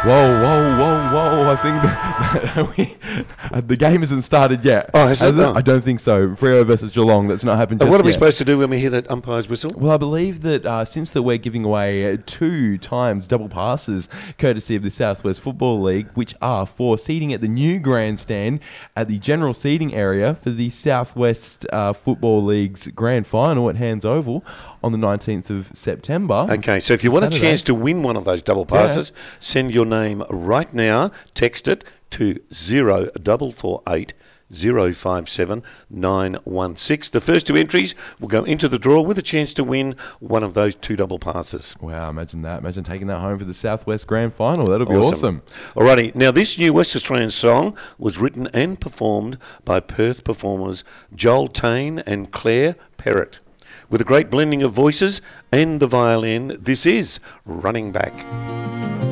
Whoa. I think the game hasn't started yet. Oh, has it? No. I don't think so. Freo versus Geelong, that's not happened just What are we yet. supposed to do when we hear that umpire's whistle? Well, I believe that since that we're giving away 2 times double passes, courtesy of the Southwest Football League, which are for seating at the new grandstand at the general seating area for the Southwest Football League's grand final at Hands Oval on the 19th of September. Okay, so if you want a chance to win one of those double passes, send your name right now, text it to 0448 057 916. The first 2 entries will go into the draw with a chance to win one of those 2 double passes. Wow, imagine that. Imagine taking that home for the Southwest Grand Final. That'll be awesome. Alrighty, now this new West Australian song was written and performed by Perth performers Joel Taine and Claire Perrott. With a great blending of voices and the violin, this is Running Back.